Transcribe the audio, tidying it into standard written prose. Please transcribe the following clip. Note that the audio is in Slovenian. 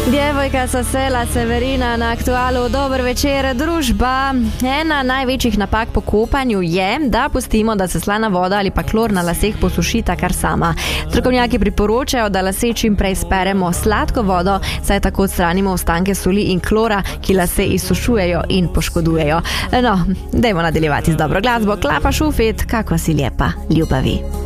Djevojka sa sela Severina na Aktualu. Dober večer, družba. Ena največjih napak po kopanju je, da pustimo, da se slana voda ali pa klor na laseh posušita kar sama. Strokovnjaki priporočajo, da lase čim prej speremo s sladko vodo, saj tako odstranimo ostanke soli in klora, ki lase izsušujejo in poškodujejo. No, dajmo nadaljevati z dobro glasbo. Klapa Šufit, kako si lepa, ljubavi.